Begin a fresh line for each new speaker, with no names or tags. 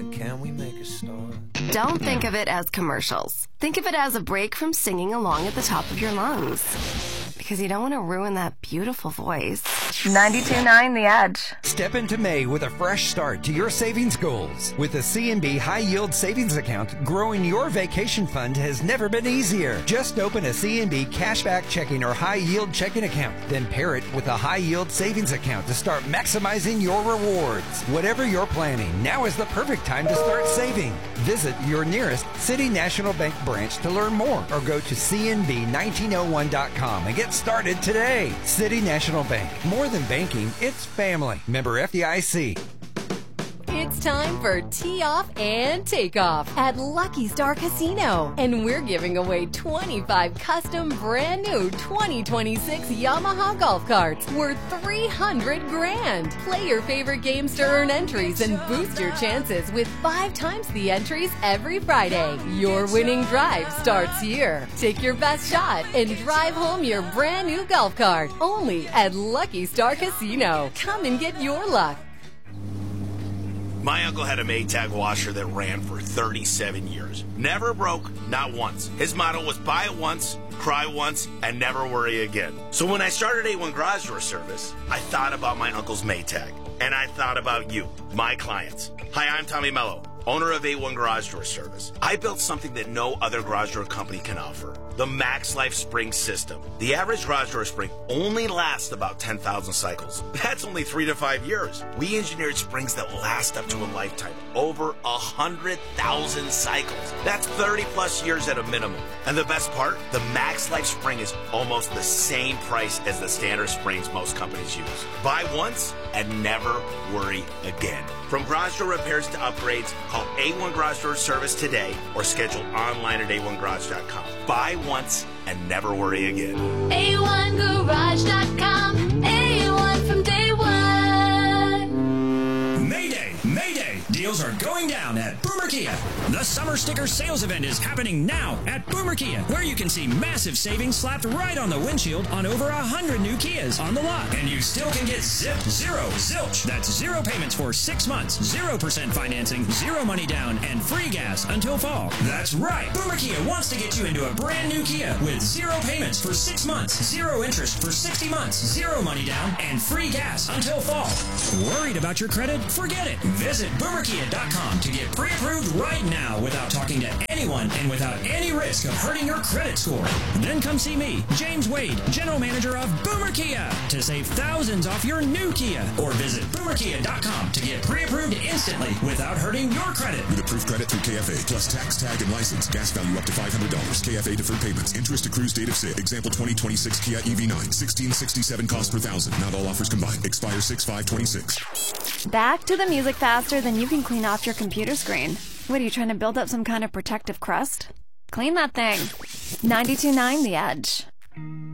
can we make a start?
Don't think of it as commercials. Think of it as a break from singing along at the top of your lungs. Because you don't want to ruin that beautiful voice. 92.9 The Edge.
Step into May with a fresh start to your savings goals. With a C&B high-yield savings account, growing your vacation fund has never been easier. Just open a C&B cashback checking or high-yield checking account. Then pair it with a high-yield savings account to start maximizing your rewards. Whatever you're planning, now is the perfect time to start saving. Visit your nearest City National Bank branch to learn more or go to cnb1901.com and get started today. City National Bank. More than banking, it's family. Member FDIC.
It's time for Tee Off and Takeoff at Lucky Star Casino. And we're giving away 25 custom brand new 2026 Yamaha golf carts worth $300 grand. Play your favorite games to earn entries and boost your chances with 5 times the entries every Friday. Your winning drive starts here. Take your best shot and drive home your brand new golf cart. Only at Lucky Star Casino. Come and get your luck.
My uncle had a Maytag washer that ran for 37 years. Never broke, not once. His motto was buy it once, cry once, and never worry again. So when I started A1 Garage Door Service, I thought about my uncle's Maytag. And I thought about you, my clients. Hi, I'm Tommy Mello, owner of A1 Garage Door Service. I built something that no other garage door company can offer. The Max Life Spring System. The average garage door spring only lasts about 10,000 cycles. That's only 3 to 5 years. We engineered springs that last up to a lifetime. Over 100,000 cycles. That's 30 plus years at a minimum. And the best part? The Max Life Spring is almost the same price as the standard springs most companies use. Buy once and never worry again. From garage door repairs to upgrades, call A1 Garage Door Service today or schedule online at a1garage.com. Buy once and never worry again.
A1Garage.com. A1 from day one.
Mayday! Mayday! Deals are going down at Boomer Kia. The Summer Sticker Sales Event is happening now at Boomer Kia, where you can see massive savings slapped right on the windshield on over 100 new Kias on the lot. And you still can get zilch. That's 0 payments for 6 months, 0% financing, 0 money down, and free gas until fall. That's right. Boomer Kia wants to get you into a brand new Kia with 0 payments for 6 months, 0 interest for 60 months, 0 money down, and free gas until fall. Worried about your credit? Forget it. Visit boomerkia.com to get pre-approved right now without talking to anyone and without any risk of hurting your credit score. Then come see me, James Wade, General Manager of Boomer Kia, to save thousands off your new Kia. Or visit boomerkia.com to get pre-approved instantly without hurting your credit.
With approved credit through KFA, plus tax, tag, and license. Gas value up to $500. KFA deferred payments. Interest accrues date of sale. Example 2026 Kia EV9. 1667 cost per thousand. Not all offers combined. Expire 6/5/26.
Back to the music faster than you can clean off your computer screen. What, are you trying to build up some kind of protective crust? Clean that thing. 92.9 The Edge.